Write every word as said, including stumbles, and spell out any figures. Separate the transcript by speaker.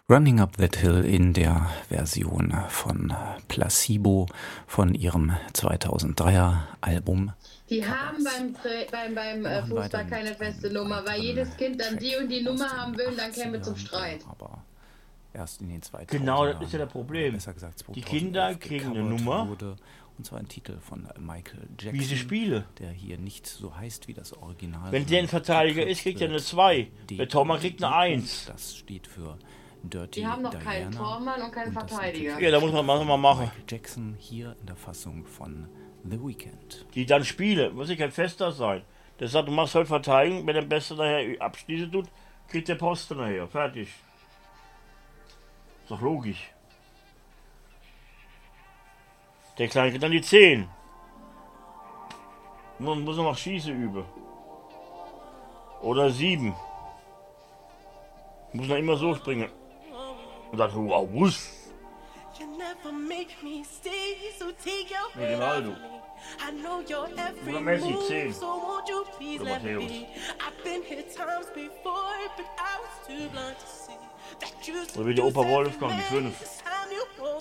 Speaker 1: Running Up That Hill in der Version von Placebo von ihrem zweitausenddreier Album.
Speaker 2: Die haben beim, beim, beim äh, Fußball keine feste Nummer, weil jedes Kind dann die und die Nummer haben will und dann käme zum Streit.
Speaker 1: Aber erst in den zweitausendern,
Speaker 3: Genau, das ist ja das Problem.
Speaker 1: besser gesagt
Speaker 3: Die Kinder kriegen eine Nummer.
Speaker 1: Wurde, und zwar ein Titel von Michael Jackson.
Speaker 3: Wie sie spielen.
Speaker 1: Der hier nicht so heißt wie das Original.
Speaker 3: Wenn der ein Verteidiger ist, kriegt er eine zwei. Der Tormann kriegt eine eins.
Speaker 1: Das steht für Dirty
Speaker 2: Die haben noch
Speaker 1: Diana.
Speaker 2: keinen Tormann und keinen
Speaker 1: Und das
Speaker 2: Verteidiger.
Speaker 3: Ja, da muss man mal machen.
Speaker 1: Michael Jackson hier in der Fassung von The Weeknd.
Speaker 3: Die dann spielen, muss ich kein Fester sein. Der sagt, du machst heute Verteidigung, wenn der Beste nachher abschließen tut, kriegt der Posten nachher. Fertig. Ist doch logisch. Der Kleine kriegt dann die zehn. Man muss noch Schießen üben. Oder sieben. Muss noch immer so springen. Und sagt, wow, wuss. Ronaldo. Oder Messi, zehn. Oder Matthäus. Oder wie der Opa Wolfgang, die fünf.